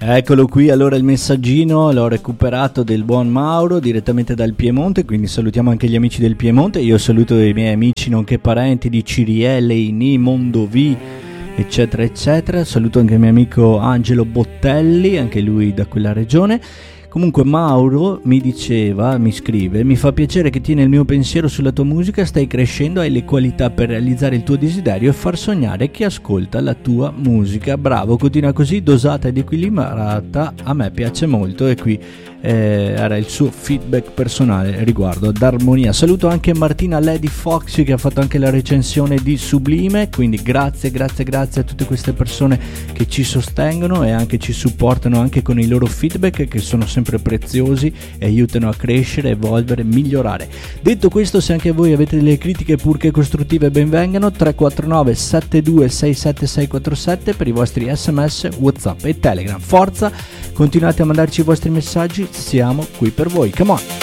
Eccolo qui, allora il messaggino l'ho recuperato del buon Mauro direttamente dal Piemonte, quindi salutiamo anche gli amici del Piemonte. Io saluto i miei amici nonché parenti di Cirielle, Ini, Mondovì, eccetera eccetera. Saluto anche il mio amico Angelo Bottelli, anche lui da quella regione. Comunque Mauro mi scrive: mi fa piacere che tieni il mio pensiero sulla tua musica, stai crescendo, hai le qualità per realizzare il tuo desiderio e far sognare chi ascolta la tua musica. Bravo, continua così, dosata ed equilibrata, a me piace molto. E qui era il suo feedback personale riguardo ad Armonia. Saluto anche Martina Lady Foxy che ha fatto anche la recensione di Sublime, quindi grazie a tutte queste persone che ci sostengono e anche ci supportano anche con i loro feedback, che sono sempre preziosi e aiutano a crescere, evolvere, migliorare. Detto questo, se anche voi avete delle critiche purché costruttive, benvengano. 349 72 67 647 per i vostri SMS, WhatsApp e Telegram. Forza, continuate a mandarci i vostri messaggi, siamo qui per voi, come on!